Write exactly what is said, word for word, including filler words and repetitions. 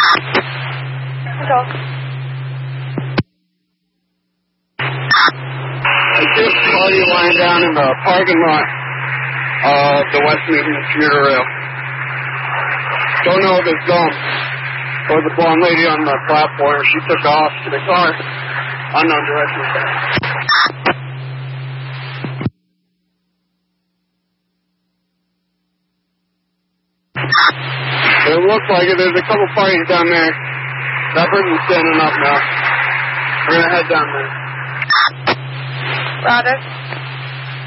Talk. I just saw you lying down in the parking lot of the West Newton commuter rail. Don't know if it's gone. There was a blonde lady on the platform. She took off to the car. Unknown direction. It looks like it. There's a couple parties down there. That person's standing up now. We're going to head down there. Roger.